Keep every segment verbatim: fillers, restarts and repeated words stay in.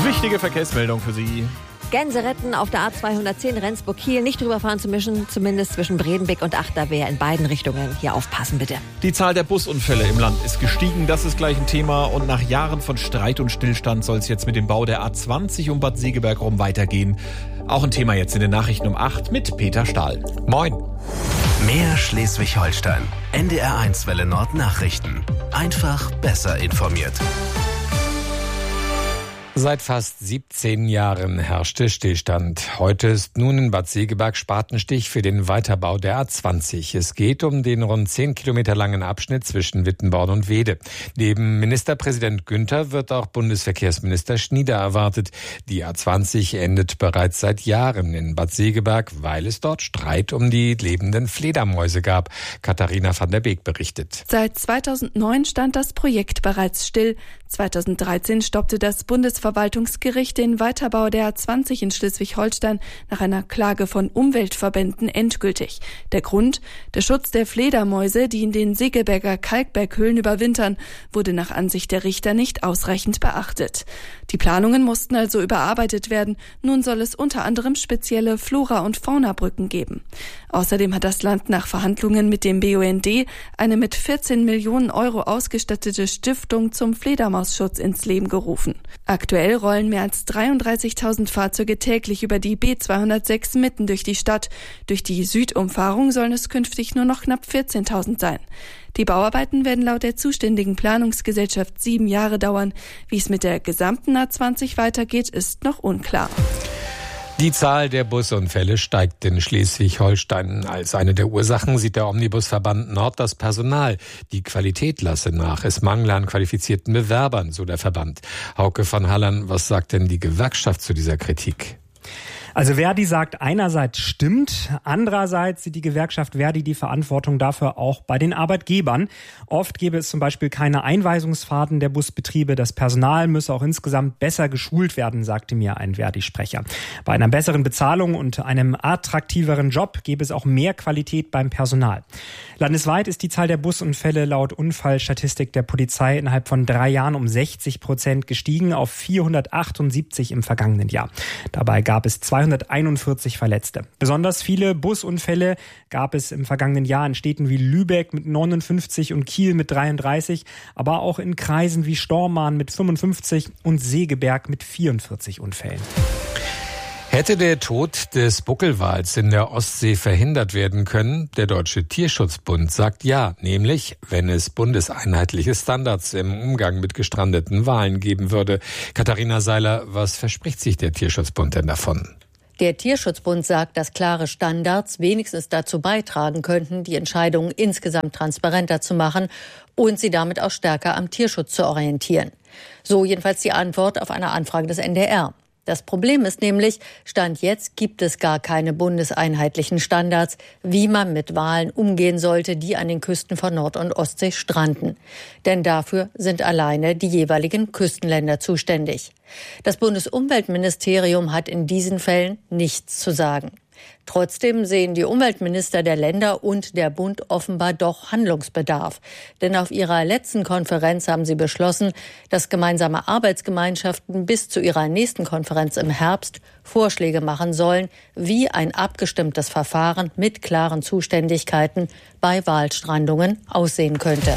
Wichtige Verkehrsmeldung für Sie. Gänse retten auf der A zweihundertzehn Rendsburg-Kiel nicht drüber fahren zu müssen, zumindest zwischen Bredenbeck und Achterwehr in beiden Richtungen. Hier aufpassen bitte. Die Zahl der Busunfälle im Land ist gestiegen, das ist gleich ein Thema. Und nach Jahren von Streit und Stillstand soll es jetzt mit dem Bau der A zwanzig um Bad Segeberg rum weitergehen. Auch ein Thema jetzt in den Nachrichten um acht mit Peter Stahl. Moin. Mehr Schleswig-Holstein. N D R eins Welle Nord Nachrichten. Einfach besser informiert. Seit fast siebzehn Jahren herrschte Stillstand. Heute ist nun in Bad Segeberg Spatenstich für den Weiterbau der A zwanzig. Es geht um den rund zehn Kilometer langen Abschnitt zwischen Wittenborn und Wede. Neben Ministerpräsident Günther wird auch Bundesverkehrsminister Schnieder erwartet. Die A zwanzig endet bereits seit Jahren in Bad Segeberg, weil es dort Streit um die lebenden Fledermäuse gab. Katharina van der Beek berichtet. Seit zweitausendneun stand das Projekt bereits still. zweitausenddreizehn stoppte das Bundesverwaltungsgericht den Weiterbau der A zwanzig in Schleswig-Holstein nach einer Klage von Umweltverbänden endgültig. Der Grund? Der Schutz der Fledermäuse, die in den Segeberger Kalkberghöhlen überwintern, wurde nach Ansicht der Richter nicht ausreichend beachtet. Die Planungen mussten also überarbeitet werden. Nun soll es unter anderem spezielle Flora- und Faunabrücken geben. Außerdem hat das Land nach Verhandlungen mit dem B U N D eine mit vierzehn Millionen Euro ausgestattete Stiftung zum Fledermausschutz ins Leben gerufen. Aktuell rollen mehr als dreiunddreißigtausend Fahrzeuge täglich über die B zweihundertsechs mitten durch die Stadt. Durch die Südumfahrung sollen es künftig nur noch knapp vierzehntausend sein. Die Bauarbeiten werden laut der zuständigen Planungsgesellschaft sieben Jahre dauern. Wie es mit der gesamten A zwanzig weitergeht, ist noch unklar. Die Zahl der Busunfälle steigt in Schleswig-Holstein. Als eine der Ursachen sieht der Omnibusverband Nord das Personal. Die Qualität lasse nach. Es mangle an qualifizierten Bewerbern, so der Verband. Hauke von Hallern, was sagt denn die Gewerkschaft zu dieser Kritik? Also Verdi sagt, einerseits stimmt, andererseits sieht die Gewerkschaft Verdi die Verantwortung dafür auch bei den Arbeitgebern. Oft gäbe es zum Beispiel keine Einweisungsfahrten der Busbetriebe. Das Personal müsse auch insgesamt besser geschult werden, sagte mir ein Verdi-Sprecher. Bei einer besseren Bezahlung und einem attraktiveren Job gäbe es auch mehr Qualität beim Personal. Landesweit ist die Zahl der Busunfälle laut Unfallstatistik der Polizei innerhalb von drei Jahren um sechzig Prozent gestiegen auf vierhundertachtundsiebzig im vergangenen Jahr. Dabei gab es zweihunderteinundvierzig Verletzte. Besonders viele Busunfälle gab es im vergangenen Jahr in Städten wie Lübeck mit neunundfünfzig und Kiel mit dreiunddreißig, aber auch in Kreisen wie Stormarn mit fünfundfünfzig und Segeberg mit vierundvierzig Unfällen. Hätte der Tod des Buckelwals in der Ostsee verhindert werden können? Der Deutsche Tierschutzbund sagt ja, nämlich wenn es bundeseinheitliche Standards im Umgang mit gestrandeten Walen geben würde. Katharina Seiler, was verspricht sich der Tierschutzbund denn davon? Der Tierschutzbund sagt, dass klare Standards wenigstens dazu beitragen könnten, die Entscheidungen insgesamt transparenter zu machen und sie damit auch stärker am Tierschutz zu orientieren. So jedenfalls die Antwort auf eine Anfrage des N D R. Das Problem ist nämlich, Stand jetzt gibt es gar keine bundeseinheitlichen Standards, wie man mit Walen umgehen sollte, die an den Küsten von Nord- und Ostsee stranden. Denn dafür sind alleine die jeweiligen Küstenländer zuständig. Das Bundesumweltministerium hat in diesen Fällen nichts zu sagen. Trotzdem sehen die Umweltminister der Länder und der Bund offenbar doch Handlungsbedarf. Denn auf ihrer letzten Konferenz haben sie beschlossen, dass gemeinsame Arbeitsgemeinschaften bis zu ihrer nächsten Konferenz im Herbst Vorschläge machen sollen, wie ein abgestimmtes Verfahren mit klaren Zuständigkeiten bei Walstrandungen aussehen könnte.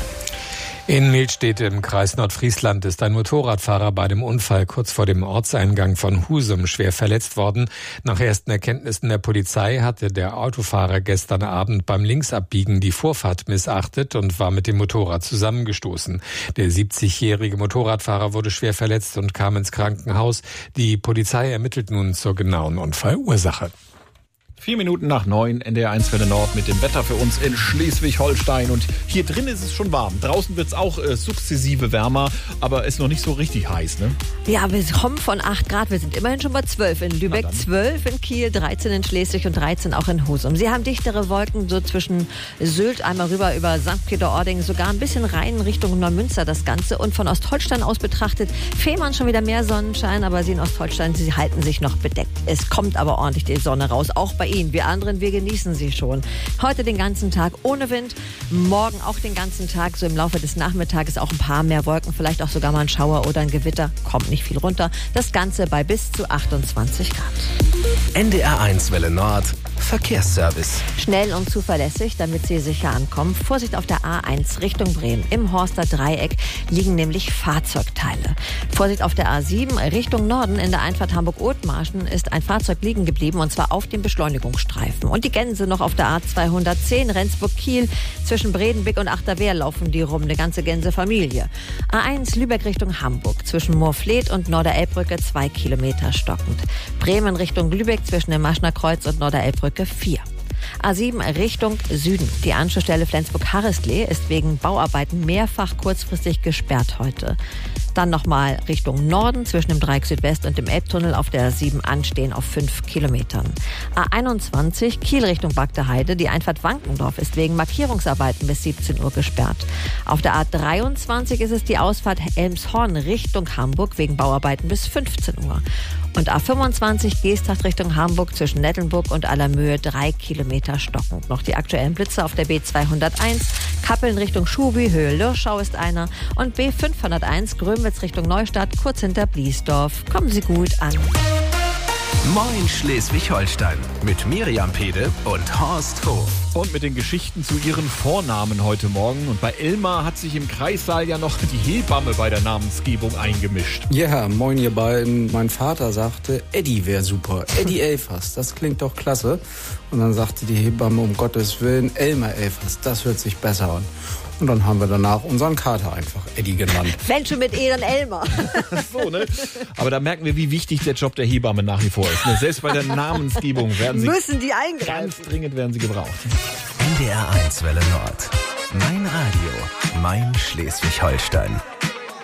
In Mehlstedt im Kreis Nordfriesland ist ein Motorradfahrer bei dem Unfall kurz vor dem Ortseingang von Husum schwer verletzt worden. Nach ersten Erkenntnissen der Polizei hatte der Autofahrer gestern Abend beim Linksabbiegen die Vorfahrt missachtet und war mit dem Motorrad zusammengestoßen. Der siebzigjährige Motorradfahrer wurde schwer verletzt und kam ins Krankenhaus. Die Polizei ermittelt nun zur genauen Unfallursache. Vier Minuten nach neun, N D R eins Welle Nord mit dem Wetter für uns in Schleswig-Holstein. Und hier drin ist es schon warm. Draußen wird es auch äh, sukzessive wärmer, aber ist noch nicht so richtig heiß, ne? Ja, wir kommen von acht Grad. Wir sind immerhin schon bei zwölf in Lübeck, zwölf in Kiel, dreizehn in Schleswig und dreizehn auch in Husum. Sie haben dichtere Wolken so zwischen Sylt, einmal rüber über Sankt Peter-Ording, sogar ein bisschen rein Richtung Neumünster das Ganze. Und von Ostholstein aus betrachtet, Fehmarn schon wieder mehr Sonnenschein, aber Sie in Ostholstein, Sie halten sich noch bedeckt. Es kommt aber ordentlich die Sonne raus, auch bei ihn. Wir anderen, wir genießen sie schon. Heute den ganzen Tag ohne Wind, morgen auch den ganzen Tag, so im Laufe des Nachmittages auch ein paar mehr Wolken, vielleicht auch sogar mal ein Schauer oder ein Gewitter. Kommt nicht viel runter. Das Ganze bei bis zu achtundzwanzig Grad. N D R eins Welle Nord, Verkehrsservice. Schnell und zuverlässig, damit Sie sicher ankommen. Vorsicht auf der A eins Richtung Bremen. Im Horster Dreieck liegen nämlich Fahrzeugteile. Vorsicht auf der A sieben Richtung Norden. In der Einfahrt Hamburg-Othmarschen ist ein Fahrzeug liegen geblieben, und zwar auf dem Beschleunigungsstreifen. Und die Gänse noch auf der A zweihundertzehn Rendsburg-Kiel. Zwischen Bredenbeck und Achterwehr laufen die rum, eine ganze Gänsefamilie. A eins Lübeck Richtung Hamburg. Zwischen Moorfleet und Norderelbbrücke zwei Kilometer stockend. Bremen Richtung Lübeck zwischen dem Maschner Kreuz und Norderelbbrücke vier. A sieben Richtung Süden. Die Anschlussstelle Flensburg-Harrislee ist wegen Bauarbeiten mehrfach kurzfristig gesperrt heute. Dann nochmal Richtung Norden zwischen dem Dreieck Südwest und dem Elbtunnel auf der sieben anstehen auf fünf Kilometern. A einundzwanzig Kiel Richtung Bagdeheide. Die Einfahrt Wankendorf ist wegen Markierungsarbeiten bis siebzehn Uhr gesperrt. Auf der A dreiundzwanzig ist es die Ausfahrt Elmshorn Richtung Hamburg wegen Bauarbeiten bis fünfzehn Uhr. Und A fünfundzwanzig Geesthacht Richtung Hamburg zwischen Nettelnburg und Allermöhe drei Kilometer stockend. Noch die aktuellen Blitze auf der B zweihunderteins. Kappeln Richtung Schubi, Höhe Lürschau ist einer. Und B fünfhunderteins Grömitz Richtung Neustadt, kurz hinter Bliesdorf. Kommen Sie gut an. Moin Schleswig-Holstein mit Miriam Pede und Horst Hof. Und mit den Geschichten zu ihren Vornamen heute Morgen. Und bei Elmar hat sich im Kreissaal ja noch die Hebamme bei der Namensgebung eingemischt. Ja, moin ihr beiden. Mein Vater sagte, Eddie wäre super. Eddie Elfers, das klingt doch klasse. Und dann sagte die Hebamme, um Gottes Willen, Elmar Elfers, das hört sich besser an. Und dann haben wir danach unseren Kater einfach Eddie genannt. Wenn schon mit E, dann Elmar. So, ne? Aber da merken wir, wie wichtig der Job der Hebamme nach wie vor ist. Ne? Selbst bei der Namensgebung werden sie... Müssen die eingreifen. Ganz dringend werden sie gebraucht. N D R eins Welle Nord. Mein Radio. Mein Schleswig-Holstein.